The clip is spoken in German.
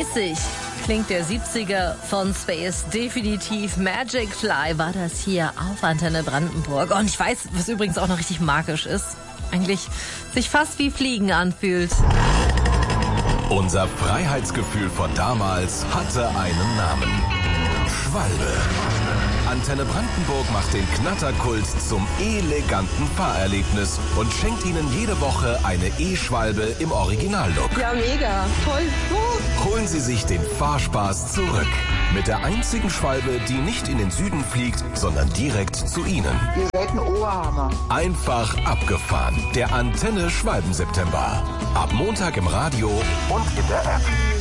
Spacig klingt der 70er von Space definitiv. Magic Fly war das hier auf Antenne Brandenburg. Und ich weiß, was übrigens auch noch richtig magisch ist. Eigentlich sich fast wie Fliegen anfühlt. Unser Freiheitsgefühl von damals hatte einen Namen. Schwalbe. Antenne Brandenburg macht den Knatterkult zum eleganten Fahrerlebnis und schenkt Ihnen jede Woche eine E-Schwalbe im Originallook. Ja, mega. Toll. Holen Sie sich den Fahrspaß zurück. Mit der einzigen Schwalbe, die nicht in den Süden fliegt, sondern direkt zu Ihnen. Ihr seid ein Oberhammer. Einfach abgefahren. Der Antenne Schwalben-September. Ab Montag im Radio und in der App.